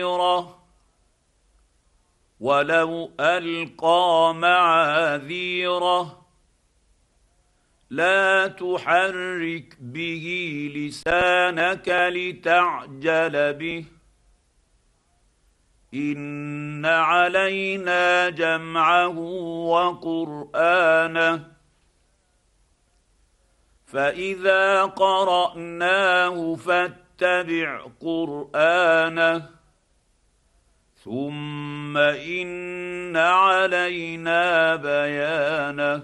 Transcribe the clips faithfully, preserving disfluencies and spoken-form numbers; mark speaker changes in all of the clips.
Speaker 1: ولو ألقى معاذيره لا تحرك به لسانك لتعجل به إن علينا جمعه وقرآنه فإذا قرأناه فاتبع قرآنه ثم إن علينا بيانه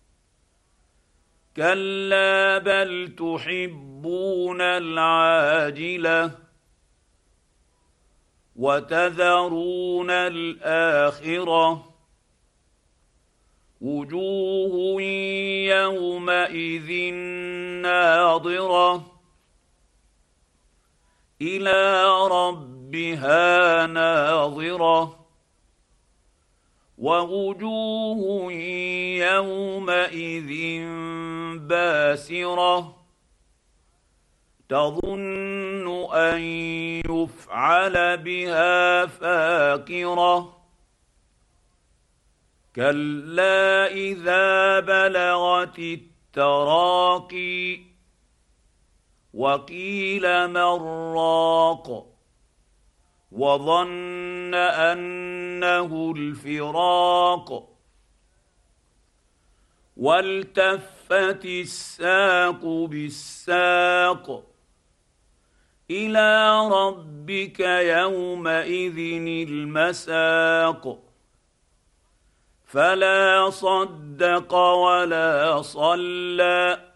Speaker 1: كلا بل تحبون العاجلة وتذرون الآخرة وجوه يومئذ ناظرة إلى ربها ناظرة ووجوه يومئذ باسرة تظن أن يفعل بها فاقرة كلا إذا بلغت التراقي وقيل من راق وظن أنه الفراق والتفت الساق بالساق إلى ربك يومئذ المساق فلا صدق ولا صلى